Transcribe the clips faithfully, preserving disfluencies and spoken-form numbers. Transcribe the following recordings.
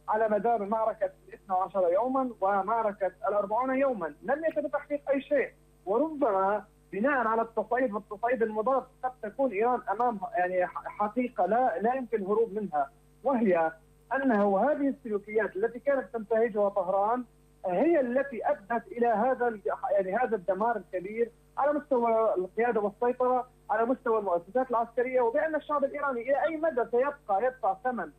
على مدار معركة الاثنى عشر يوما ومعركة الأربعون يوما، لم يتم تحقيق أي شيء. وربما بناء على التصعيد والتصعيد المضاد قد تكون إيران أمام يعني حقيقة لا لا يمكن الهروب منها، وهي أنه هذه السلوكيات التي كانت تنتهجها طهران هي التي أدت إلى هذا يعني هذا الدمار الكبير على مستوى القيادة والسيطرة، على مستوى المؤسسات العسكرية، وبأن الشعب الإيراني إلى أي مدى سيبقى يدفع ثمن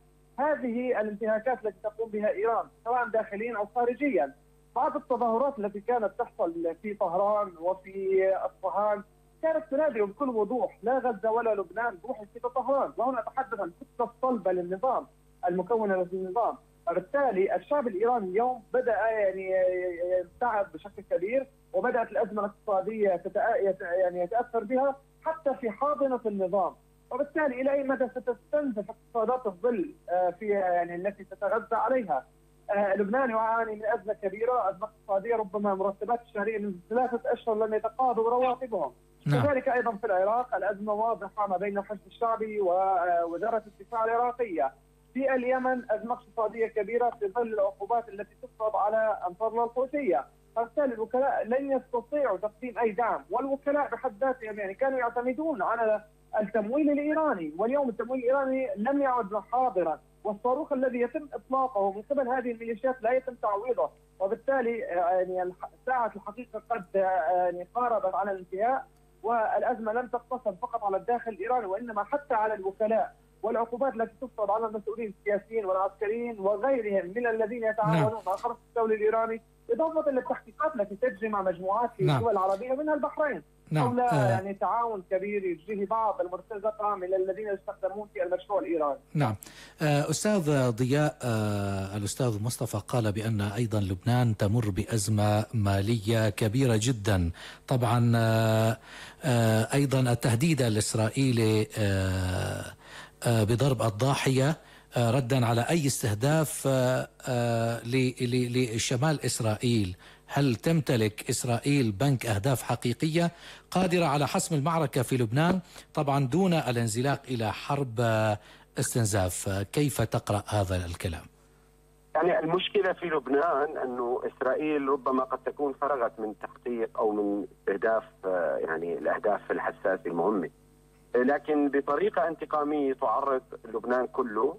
هذه الانتهاكات التي تقوم بها إيران سواء داخليا أو خارجيا. بعض التظاهرات التي كانت تحصل في طهران وفي أصفهان كانت تنادي بكل وضوح لا غزة ولا لبنان، روحي في طهران، وهنا نتحدث عن الكتلة الصلبة للنظام المكونة للنظام. وبالتالي الشعب الإيراني اليوم بدأ يعني يبتعد بشكل كبير، وبدأت الأزمة الاقتصادية يعني يتأثر بها حتى في حاضنة النظام، وبالتالي إلى أي مدى ستستنزف اقتصادات الظل في يعني التي تتغذى عليها. لبنان يعاني من أزمة كبيرة، أزمة اقتصادية، ربما مرتبات الشهرية من ثلاثة أشهر لم يتقاضوا رواتبهم. نعم. كذلك أيضا في العراق الأزمة واضحة ما بين الحشد الشعبي ووزارة الدفاع العراقية. في اليمن أزمة اقتصادية كبيرة في ظل العقوبات التي تفرض على أنصار الحوثية، فبالتالي الوكلاء لن يستطيعوا تقديم أي دعم، والوكلاء بحد ذاتهم يعني كانوا يعتمدون على التمويل الإيراني، واليوم التمويل الإيراني لم يعد حاضرا، والصاروخ الذي يتم إطلاقه من قبل هذه الميليشيات لا يتم تعويضه، وبالتالي يعني ساعة الحقيقة قد يعني قاربت على الانتهاء، والأزمة لم تقتصر فقط على الداخل الإيراني وإنما حتى على الوكلاء، والعقوبات التي تفرض على المسؤولين السياسيين والعسكريين وغيرهم من الذين يتعاونون مع خرق الدولي الإيراني، إضافة للتحقيقات التي تجري مع مجموعات في نعم. الدول العربية منها البحرين. نعم. آه. يعني تعاون كبير يجريه بعض المرتزقة من الذين يستخدمون في المشروع الإيراني. نعم. أستاذ ضياء، الأستاذ مصطفى قال بأن أيضا لبنان تمر بأزمة مالية كبيرة جدا. طبعا أيضا التهديد الإسرائيلي بضرب الضاحية ردا على أي استهداف لشمال إسرائيل. هل تمتلك إسرائيل بنك أهداف حقيقية قادرة على حسم المعركة في لبنان طبعا دون الانزلاق إلى حرب استنزاف؟ كيف تقرأ هذا الكلام؟ يعني المشكلة في لبنان أنه إسرائيل ربما قد تكون فرغت من تحقيق أو من استهداف يعني الأهداف الحساسة المهمة، لكن بطريقة انتقامية تعرض لبنان كله،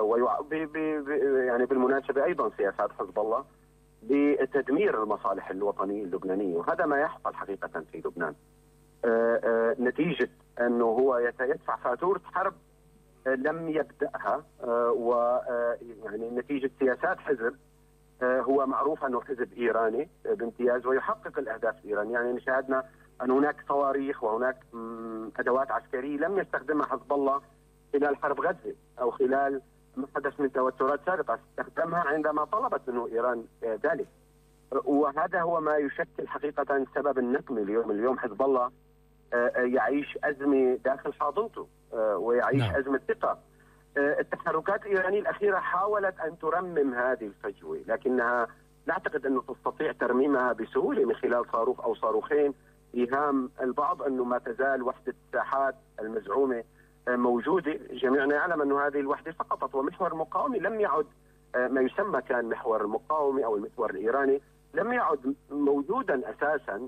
يعني بالمناسبة أيضا سياسات حزب الله بتدمير المصالح الوطنية اللبنانية، وهذا ما يحصل حقيقة في لبنان نتيجة أنه هو يدفع فاتورة حرب لم يبدأها، ويعني نتيجة سياسات حزب هو معروف أنه حزب إيراني بامتياز ويحقق الأهداف الإيرانية. يعني شاهدنا أن هناك صواريخ وهناك أدوات عسكرية لم يستخدمها حزب الله خلال حرب غزة أو خلال ما حدث من توترات سابقة، استخدمها عندما طلبت منه إيران ذلك، وهذا هو ما يشكل حقيقة سبب النقمة اليوم. اليوم حزب الله يعيش أزمة داخل حاضنته ويعيش نعم. أزمة ثقة. التحركات الإيرانية الأخيرة حاولت أن ترمم هذه الفجوة، لكنها لا أعتقد أنه تستطيع ترميمها بسهولة من خلال صاروخ أو صاروخين. إيهام البعض أنه ما تزال وحدة الساحات المزعومة موجودة، جميعنا يعلم أن هذه الوحدة سقطت، ومحور المقاومة لم يعد ما يسمى كان محور المقاومة أو المحور الإيراني لم يعد موجودا أساسا.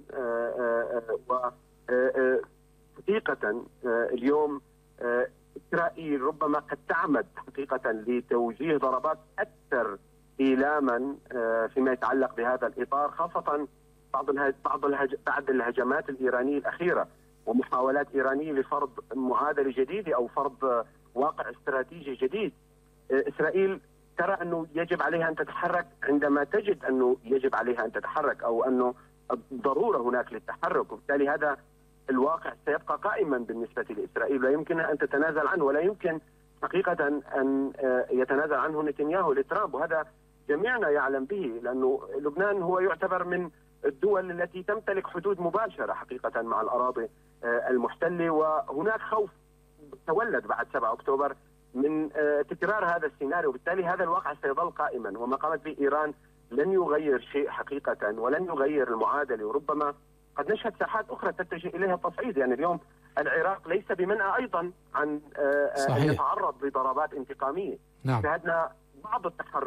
وحقيقة اليوم إسرائيل ربما قد تعمد حقيقة لتوجيه ضربات أكثر إيلاما فيما يتعلق بهذا الإطار، خاصة بعض بعض بعد الهجمات الإيرانية الأخيرة ومحاولات إيرانية لفرض معادلة جديدة أو فرض واقع استراتيجي جديد. إسرائيل ترى أنه يجب عليها أن تتحرك عندما تجد أنه يجب عليها أن تتحرك أو أنه ضرورة هناك للتحرك، وبالتالي هذا الواقع سيبقى قائما بالنسبة لإسرائيل، لا يمكنها أن تتنازل عنه، ولا يمكن حقيقة أن يتنازل عنه نتنياهو لترامب، وهذا جميعنا يعلم به، لأنه لبنان هو يعتبر من الدول التي تمتلك حدود مباشرة حقيقة مع الأراضي المحتلة، وهناك خوف تولد بعد سبعة أكتوبر من تكرار هذا السيناريو، وبالتالي هذا الواقع سيظل قائما، وما قامت به إيران لن يغير شيء حقيقة ولن يغير المعادلة، وربما قد نشهد ساحات أخرى تتجه إليها التصعيد. يعني اليوم العراق ليس بمنأى أيضا عن أن يتعرض لضربات انتقامية. نعم. شاهدنا بعض التحركات